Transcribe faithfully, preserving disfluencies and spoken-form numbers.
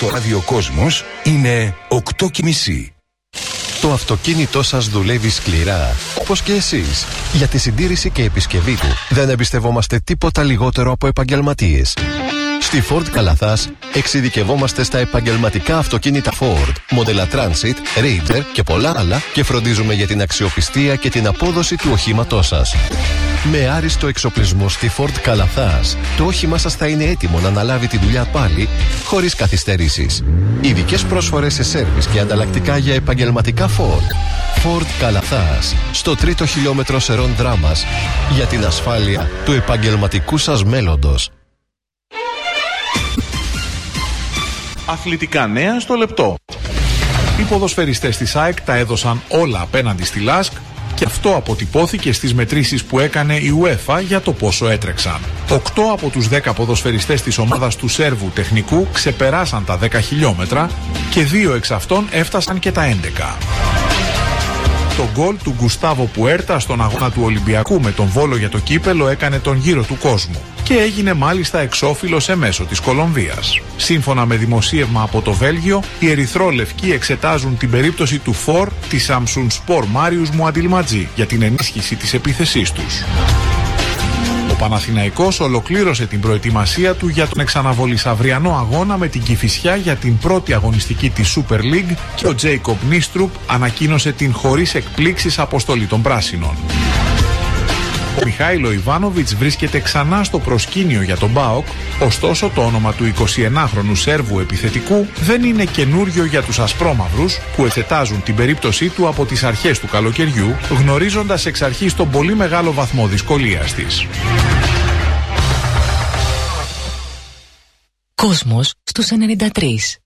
στο ραδιοκόσμος είναι οκτώ και μισή. Το αυτοκίνητό σας δουλεύει σκληρά, όπως και εσείς. Για τη συντήρηση και επισκευή του δεν εμπιστευόμαστε τίποτα λιγότερο από επαγγελματίες. Στη Ford Καλαθάς εξειδικευόμαστε στα επαγγελματικά αυτοκίνητα Ford, μοντέλα Transit, Raider και πολλά άλλα και φροντίζουμε για την αξιοπιστία και την απόδοση του οχήματός σας. Με άριστο εξοπλισμό στη Ford Καλαθάς, το όχημά σας θα είναι έτοιμο να αναλάβει τη δουλειά πάλι, χωρίς καθυστερήσεις. Ειδικές πρόσφορες σε σέρβις και ανταλλακτικά για επαγγελματικά Ford. Ford Καλαθάς, στο τρίτο χιλιόμετρο Σερών Δράμας, για την ασφάλεια του επαγγελματικού σας μέλλοντος. Αθλητικά νέα στο λεπτό. Οι ποδοσφαιριστές της ΑΕΚ τα έδωσαν όλα απέναντι στη ΛΑΣΚ και αυτό αποτυπώθηκε στις μετρήσεις που έκανε η UEFA για το πόσο έτρεξαν. Οκτώ από τους δέκα ποδοσφαιριστές της ομάδας του Σέρβου τεχνικού ξεπεράσαν τα δέκα χιλιόμετρα και δύο εξ αυτών έφτασαν και τα έντεκα. Το γκολ του Γκουστάβο Πουέρτα στον αγώνα του Ολυμπιακού με τον Βόλο για το κύπελο έκανε τον γύρο του κόσμου και έγινε μάλιστα εξώφυλλος εμέσω της Κολομβίας. Σύμφωνα με δημοσίευμα από το Βέλγιο, οι ερυθρόλευκοι εξετάζουν την περίπτωση του φορ της Samsung Sport Μάριους Μουαντιλματζή για την ενίσχυση της επίθεσής τους. Ο Παναθηναϊκός ολοκλήρωσε την προετοιμασία του για τον εξαναβολής αυριανό αγώνα με την Κηφισιά για την πρώτη αγωνιστική της Super League και ο Τζέικοπ Νίστρουπ ανακοίνωσε την χωρίς εκπλήξεις αποστολή των πράσινων. Ο Μιχάηλο Ιβάνοβιτς βρίσκεται ξανά στο προσκήνιο για τον ΠΑΟΚ, ωστόσο το όνομα του εικοσιενάχρονου Σέρβου επιθετικού δεν είναι καινούριο για τους ασπρόμαυρους που εξετάζουν την περίπτωσή του από τις αρχές του καλοκαιριού, γνωρίζοντας εξ αρχής τον πολύ μεγάλο βαθμό δυσκολίας της. Κόσμος στους ενενήντα τρία.